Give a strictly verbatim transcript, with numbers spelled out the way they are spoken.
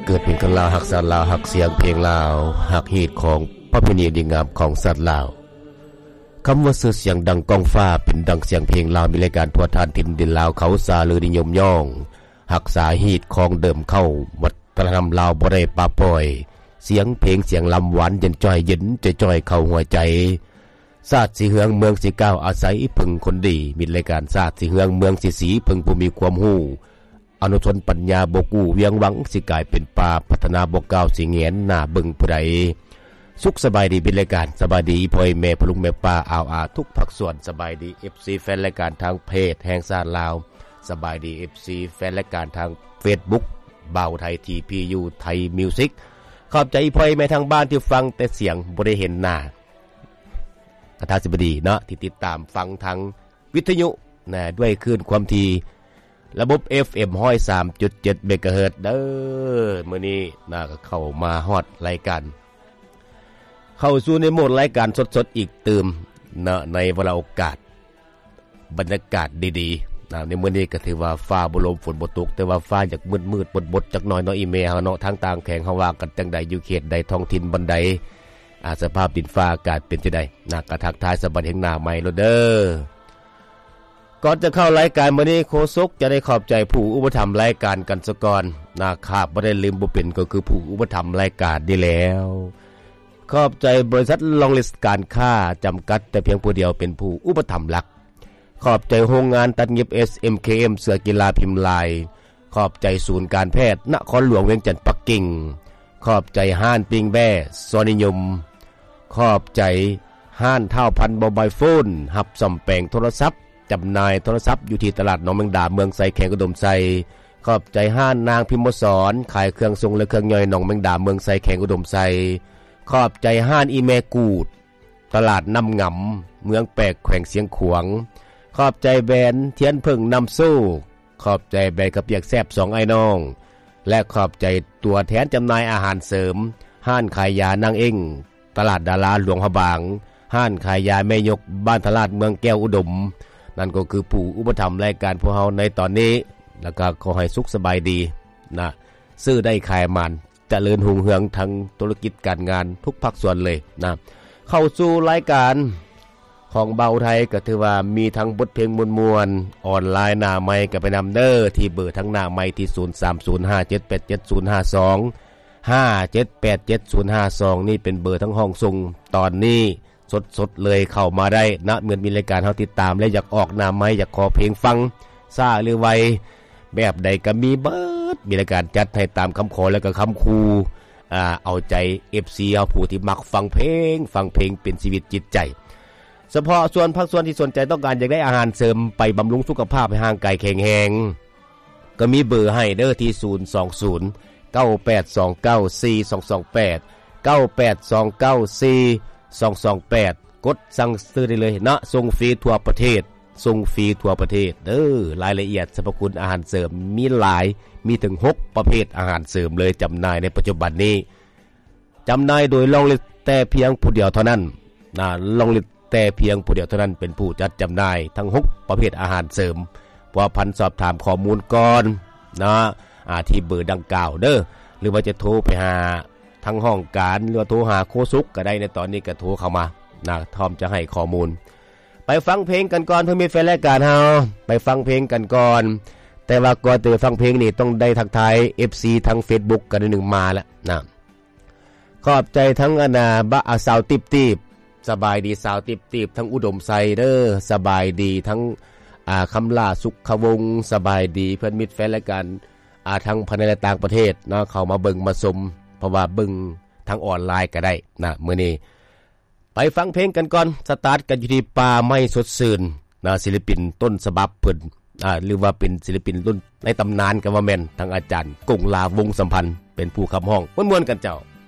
เกิดเป็นคนลาวหักสัตว์ลาวหักเสียงเพลงลาวหักฮีตของประเพณีดีงามของสัตว์ลาวคำว่าสื่อเสียงดังก้องฟ้าเป็นดังเสียงเพลงลาวมีรายการทั่วทานถิ่นดินลาวเขาซาลือนิยมย่องหักษาฮีตของเดิมเข้าวัฒนธรรมลาวบ่ได้ปาปล่อยเสียงเพลงเสียงลำหวานเย็นจ้อยเย็นจ่อยๆเข้าหัวใจศาสตร์สีเฮืองเมืองสีก้าวอาศัยพึงคนดีมีรายการศาสตร์สีเฮืองเมืองสีสีพึงผู้มีความรู้อนุชนปัญญาบกู้เวียงหวังสิกลายเป็นป่าพัฒนาบกก้าวสิเงียนหน้าบึงผู้ใดสุขสบายดีเป็นรายการสบายดีพ่อแม่พลุงแม่ป้าอาวอาทุกภาคส่วนสบายดี เอฟ ซี แฟนรายการทางเพจแห่งชาติลาวสบายดี เอฟ ซี แฟนรายการทาง Facebook บ่าวไทย ที พี ยู ไทยมิวสิกขอบใจพ่อแม่ทางบ้านที่ฟังแต่เสียงบ่ได้เห็นหน้ากทาสิบดีเนาะที่ติดตามฟังทางวิทยุนะด้วยคลื่นความถี่ระบบ เอฟ เอ็ม หนึ่งศูนย์สามจุดเจ็ด เมกะเฮิรตซ์เด้อมื้อนี้น่าก็เข้ามาฮอดรายการเข้าสู่ในโหมดรายการสดๆอีกเติมนะในเวลาโอกาสบรรยากาศดีๆนะในมื้อนี้ก็ถือว่าฟ้าบ่ลมฝนบ่ตกแต่ว่าฟ้าอยากมืดๆบดๆจักหน่อยเนาะอีเมเฮาเนาะทางต่างแข่งเฮาว่ากันจังใดอยู่เขตใดท้องถิ่นบันใดอาสภาพดินฟ้าอากาศเป็นจังได๋นะก็ทักทายสวัสดีแห่งหน้าใหม่โลดเด้อก่อนจะเข้ารายการมื้อนี้โคศกจะได้ขอบใจผู้อุปถัมภ์รายการกันซะก่อนนะขาบบ่ได้ลืมบ่เป็นก็คือผู้อุปถัมภ์รายการนี่แล้วขอบใจบริษัทลองลิสต์การค้าจำกัดแต่เพียงผู้เดียวเป็นผู้อุปถัมภ์หลักขอบใจโรงงานตัดเย็บ เอส เอ็ม เค เอ็ม เสื้อกีฬาพิมพ์ลายขอบใจศูนย์การแพทย์นครหลวงเวียงจันทน์ปักกิ่งขอบใจห้านปิงแบ้ซอนิยมขอบใจห้านเท่าพันโมบายโฟนหับซ่อมแปลงโทรศัพท์จำหน่ายโทรศัพท์อยู่ที่ตลาดหนองแมงดาเมืองไซแขงอุดมไซขอบใจห้านนางพิมพ์สอนขายเครื่องทรงและเครื่องย่อยหนองแมงดาเมืองไซแขงอุดมไซขอบใจห้านอีเมกูดตลาดน้ำงำเมืองแปกแขวงเสียงขวางขอบใจแบรนด์เทียนพึ่งนำสู้ขอบใจแบรนด์กระเปียกแซบสองไอ้น้องและขอบใจตัวแทนจำหน่ายอาหารเสริมห้านขายยานางเอ็งตลาดดาราหลวงพระบางห้านขายยาแม่ยกบ้านตลาดเมืองแก้วอุดมนั่นก็คือผู้อุปถัมภ์รายการพวกเราในตอนนี้แล้วก็ขอให้สุขสบายดีนะซื้อได้ขายมันเจริญหุ่งเฮืองทั้งธุรกิจการงานทุกภาคส่วนเลยนะเข้าสู่รายการของเบาไทยก็ถือว่ามีทั้งบทเพลงมวลๆออนไลน์หน้าใหม่ก็ไปนำเด้อที่เบอร์ทั้งหน้าใหม่ที่ศูนย์ สาม ศูนย์ ห้า เจ็ด แปด เจ็ด ศูนย์ ห้า สอง ห้า เจ็ด แปด เจ็ด ศูนย์ ห้า สองนี่เป็นเบอร์ทั้งห้องส่งตอนนี้สดๆเลยเข้ามาได้นะเหมือนมีรายการเฮาติดตามและอยากออกหน้าใหม่อยากขอเพลงฟังซ่าหรือไวแบบใดก็มีเบิดมีรายการจัดให้ตามคำขอและก็คำคูอ่าเอาใจ เอฟ ซี เอาผู้ที่มักฟังเพลงฟังเพลงเป็นชีวิตจิตใจเฉพาะส่วนภาคส่วนที่สนใจต้องการอยากได้อาหารเสริมไปบำรุงสุขภาพให้ห่างไกลแข็งแรงก็มีเบอร์ให้เด้อที่ศูนย์ สอง ศูนย์ เก้า แปด สอง เก้า สี่ สอง สอง แปด เก้า แปด สอง เก้า สี่ สอง สอง แปดกดสั่งซื้อได้เลยนะส่งฟรีทั่วประเทศส่งฟรีทั่วประเทศเด้อรายละเอียดสรรพคุณอาหารเสริมมีหลายมีถึงหกประเภทอาหารเสริมเลยจำหน่ายในปัจจุบันนี้จำหน่ายโดยลองลิสแต่เพียงผู้เดียวเท่านั้นนะลองลิสแต่เพียงผู้เดียวเท่านั้นเป็นผู้จัดจำหน่ายทั้งหกประเภทอาหารเสริมพอพันสอบถามข้อมูลก่อนนะอาที่เบอร์ดังกล่าวเด้อหรือว่าจะโทรไปหาทางห้องการหรือว่าโทรหาโคสุกก็ได้ในตอนนี้ก็โทรเข้ามานะทอมจะให้ข้อมูลไปฟังเพลงกันก่อนเพื่อมีแฟนรายการเฮาไปฟังเพลงกันก่อนแต่ว่าก่อนจะฟังเพลงนี่ต้องได้ทักทาย เอฟ ซี ทั้ง Facebook กันหนึ่งมาแล้วนะขอบใจทั้งอนาบะสาวติบๆสบายดีสาวติบๆทั้งอุดมไซเดอร์สบายดีทั้งอ่าคำล่าสุขวงศ์สบายดีเพื่อนมิตรแฟนรายการอ่าทั้งภายในและต่างประเทศเนาะเข้ามาเบิ่งมาชมเพราะว่าเบิ่งทางออนไลน์ก็ได้นะมื้อนี้ไปฟังเพลงกันก่อนสตาร์ทกันอยู่ที่ป่าไม้สดชื่นนะศิลปินต้นฉบับเพิ่นอ่าหรือว่าเป็นศิลปินรุ่นในตำนานก็ว่าแม่นทางอาจารย์กงลาวงสัมพันธ์เป็นผู้ขับร้องม่วนๆกันเจ้า